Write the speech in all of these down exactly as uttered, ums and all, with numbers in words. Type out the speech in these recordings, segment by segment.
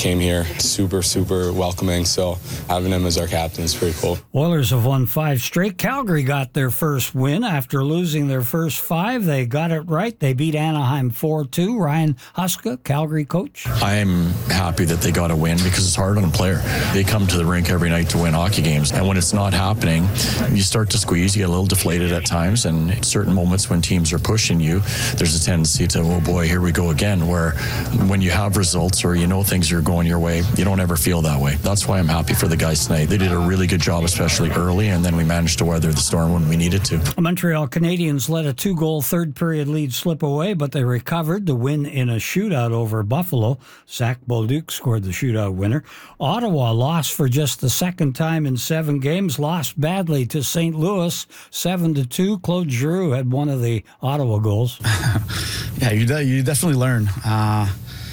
came here, super, super welcoming. So having him as our captain is pretty cool. Oilers have won five straight. Calgary got their first win after losing their first five. They got it right. They beat Anaheim four two. Ryan Huska, Calgary coach. I'm happy that they got a win because it's hard on a player. They come to the rink every night to win hockey games. And when it's not happening, you start to squeeze. You get a little deflated at times. And at certain moments when teams are pushing you, there's a tendency to, oh boy, here we go again. Where when you have results or you know things are going your way, you don't ever feel that way. That's why I'm happy for the guys tonight. They did a really good job, especially early, and then we managed to weather the storm when we needed to. The Montreal Canadiens let a two-goal third-period lead slip away, but they recovered to win in a shootout over Buffalo. Zach Bolduc scored the shootout winner. Ottawa lost for just the second time in seven games, lost badly to Saint Louis, seven to two. Claude Giroux had one of the Ottawa goals. yeah, you, de- you definitely learn. Uh,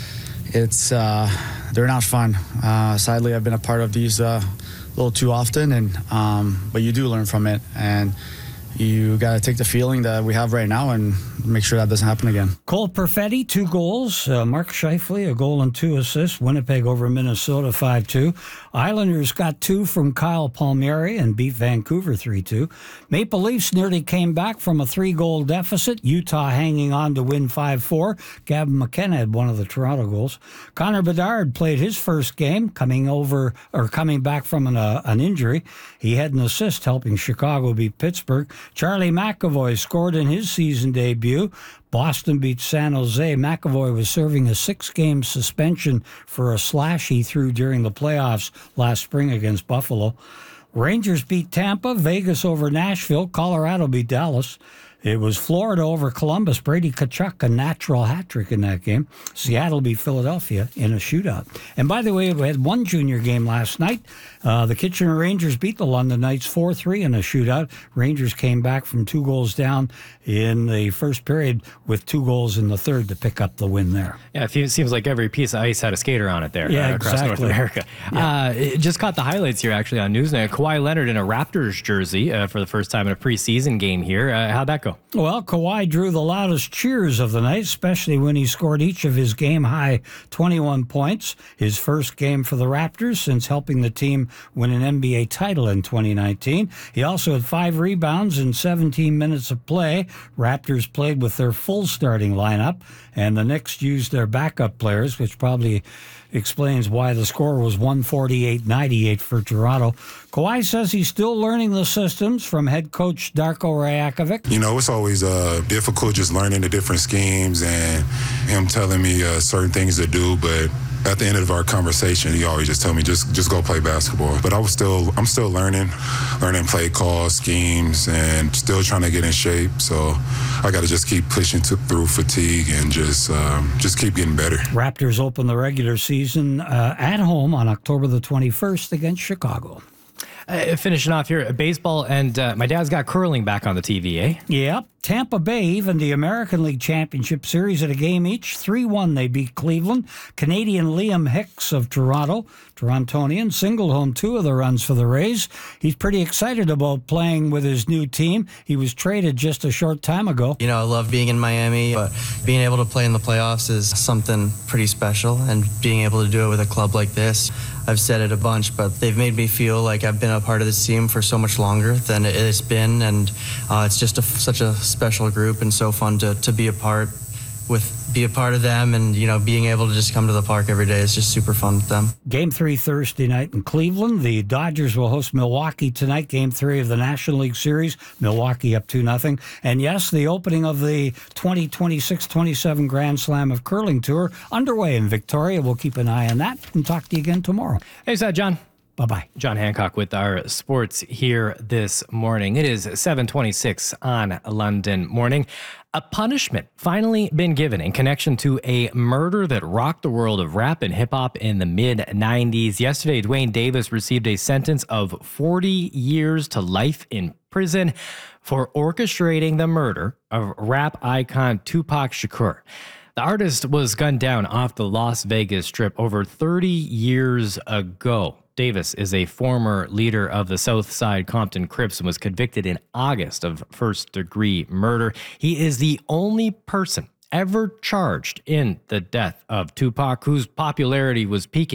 it's uh, they're not fun. Uh, sadly, I've been a part of these uh, a little too often, and um, but you do learn from it, and you got to take the feeling that we have right now and make sure that doesn't happen again. Cole Perfetti, two goals. Uh, Mark Scheifele, a goal and two assists. Winnipeg over Minnesota five two. Islanders got two from Kyle Palmieri and beat Vancouver three two. Maple Leafs nearly came back from a three-goal deficit. Utah hanging on to win five four. Gavin McKenna had one of the Toronto goals. Connor Bedard played his first game, coming over or coming back from an, uh, an injury. He had an assist helping Chicago beat Pittsburgh. Charlie McAvoy scored in his season debut. Boston beat San Jose. McAvoy was serving a six-game suspension for a slash he threw during the playoffs last spring against Buffalo. Rangers beat Tampa. Vegas over Nashville. Colorado beat Dallas. It was Florida over Columbus. Brady Tkachuk, a natural hat trick in that game. Seattle beat Philadelphia in a shootout. And by the way, we had one junior game last night. Uh, the Kitchener Rangers beat the London Knights four three in a shootout. Rangers came back from two goals down in the first period with two goals in the third to pick up the win there. Yeah, it seems like every piece of ice had a skater on it there yeah, uh, across exactly. North America. Yeah. Uh, it just caught the highlights here actually on Newsnight. Kawhi Leonard in a Raptors jersey uh, for the first time in a preseason game here. Uh, how'd that go? Well, Kawhi drew the loudest cheers of the night, especially when he scored each of his game-high twenty-one points, his first game for the Raptors since helping the team win an N B A title in twenty nineteen. He also had five rebounds in seventeen minutes of play. Raptors played with their full starting lineup, and the Knicks used their backup players, which probably explains why the score was one forty-eight ninety-eight for Toronto. Kawhi says he's still learning the systems from head coach Darko Rajakovic. You know, it's always uh, difficult just learning the different schemes and him telling me uh, certain things to do, but at the end of our conversation, he always just told me, just just go play basketball. But I was still, I'm still learning, learning play calls, schemes, and still trying to get in shape. So I got to just keep pushing to, through fatigue and just um, just keep getting better. Raptors open the regular season uh, at home on October the twenty-first against Chicago. Uh, finishing off here, baseball, and uh, my dad's got curling back on the T V, eh? Yep. Tampa Bay even the American League Championship Series at a game each. three one they beat Cleveland. Canadian Liam Hicks of Toronto, Torontonian, singled home two of the runs for the Rays. He's pretty excited about playing with his new team. He was traded just a short time ago. You know, I love being in Miami, but being able to play in the playoffs is something pretty special, and being able to do it with a club like this, I've said it a bunch, but they've made me feel like I've been a part of this team for so much longer than it's been, and uh, it's just a, such a special group and so fun to, to be a part with be a part of them, and you know, being able to just come to the park every day is just super fun with them. Game three Thursday night in Cleveland. The Dodgers will host Milwaukee tonight. Game three of the National League Series. Milwaukee up two nothing. And yes, the opening of the twenty twenty-six twenty-seven Grand Slam of Curling Tour underway in Victoria. We'll keep an eye on that and talk to you again tomorrow. Hey, is that John? Bye-bye. John Hancock with our sports here this morning. It is seven twenty-six on London morning. A punishment finally been given in connection to a murder that rocked the world of rap and hip-hop in the mid nineties. Yesterday, Dwayne Davis received a sentence of forty years to life in prison for orchestrating the murder of rap icon Tupac Shakur. The artist was gunned down off the Las Vegas Strip over thirty years ago. Davis is a former leader of the Southside Compton Crips and was convicted in August of first-degree murder. He is the only person ever charged in the death of Tupac, whose popularity was peaking